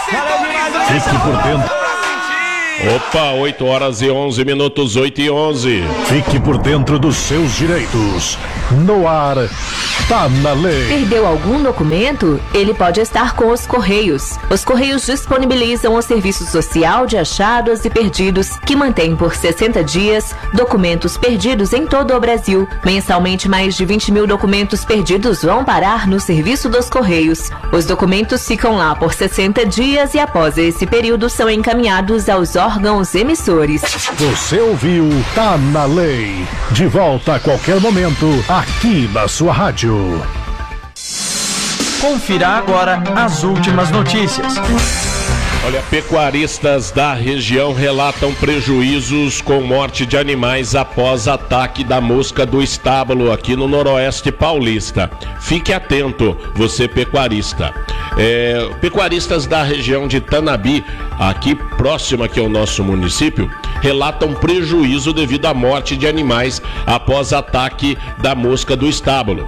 Fique por dentro. Opa, 8 horas e 11 minutos, 8 e 11. Fique por dentro dos seus direitos. No ar, tá na lei. Perdeu algum documento? Ele pode estar com os Correios. Os Correios disponibilizam o serviço social de achados e perdidos, que mantém por 60 dias documentos perdidos em todo o Brasil. Mensalmente, mais de 20 mil documentos perdidos vão parar no serviço dos Correios. Os documentos ficam lá por 60 dias e após esse período são encaminhados aos órgãos emissores. Você ouviu Tá na Lei. De volta a qualquer momento, aqui na sua rádio. Confira agora as últimas notícias. Olha, pecuaristas da região relatam prejuízos com morte de animais após ataque da mosca do estábulo aqui no Noroeste Paulista. Fique atento, você pecuarista. Pecuaristas da região de Tanabi, aqui próximo aqui ao nosso município, relatam prejuízo devido à morte de animais após ataque da mosca do estábulo.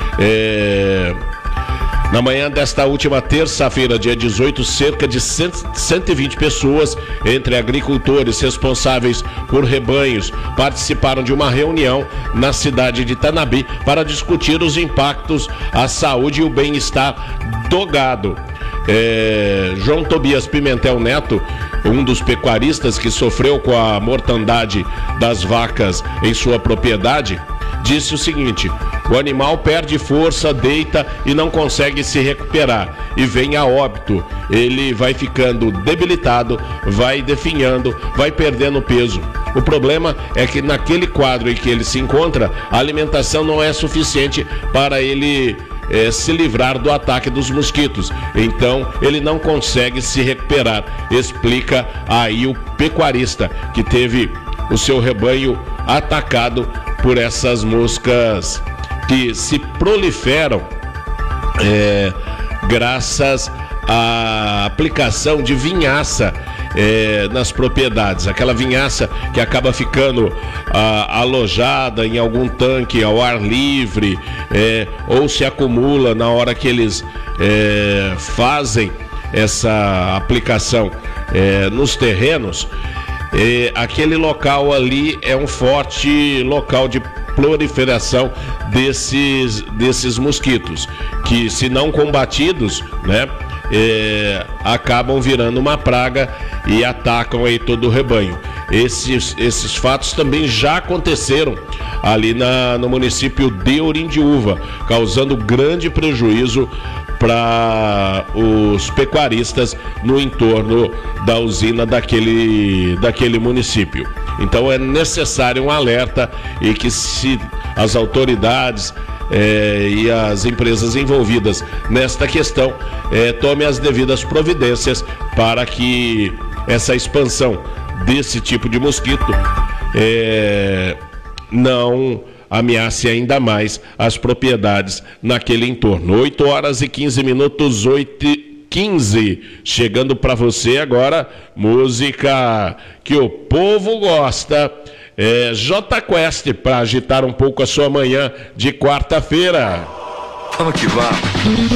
Na manhã desta última terça-feira, dia 18, cerca de 120 pessoas, entre agricultores responsáveis por rebanhos, participaram de uma reunião na cidade de Tanabi para discutir os impactos à saúde e o bem-estar do gado. João Tobias Pimentel Neto, um dos pecuaristas que sofreu com a mortandade das vacas em sua propriedade, disse o seguinte: o animal perde força, deita e não consegue se recuperar e vem a óbito. Ele vai ficando debilitado, vai definhando, vai perdendo peso. O problema é que naquele quadro em que ele se encontra, a alimentação não é suficiente para ele se livrar do ataque dos mosquitos. Então ele não consegue se recuperar, explica aí o pecuarista que teve o seu rebanho atacado por essas moscas que se proliferam graças à aplicação de vinhaça nas propriedades. Aquela vinhaça que acaba ficando alojada em algum tanque ao ar livre, ou se acumula na hora que eles fazem essa aplicação nos terrenos. Aquele local ali é um forte local de proliferação desses mosquitos, que se não combatidos, né, acabam virando uma praga e atacam aí todo o rebanho. Esses fatos também já aconteceram ali no município de Orindiúva, causando grande prejuízo para os pecuaristas no entorno da usina daquele município. Então é necessário um alerta e que se as autoridades e as empresas envolvidas nesta questão tomem as devidas providências para que essa expansão desse tipo de mosquito não ameace ainda mais as propriedades naquele entorno. 8 horas e 15 minutos, 8h15. Chegando para você agora, música que o povo gosta. J Quest, para agitar um pouco a sua manhã de quarta-feira. Vamos que vamos.